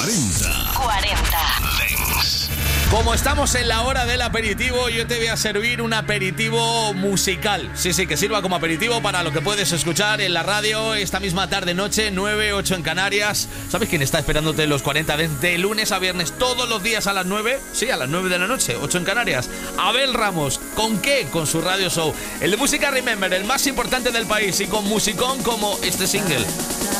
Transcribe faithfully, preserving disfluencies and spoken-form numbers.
cuarenta. cuarenta. Dance. Como estamos en la hora del aperitivo, yo te voy a servir un aperitivo musical. Sí, sí, que sirva como aperitivo para lo que puedes escuchar en la radio esta misma tarde-noche, nueve, ocho en Canarias. ¿Sabes quién está esperándote en los cuarenta Dance de lunes a viernes todos los días a las nueve? Sí, a las nueve de la noche, ocho en Canarias. Abel Ramos. ¿Con qué? Con su radio show. El de Música Remember, el más importante del país, y con musicón como este single.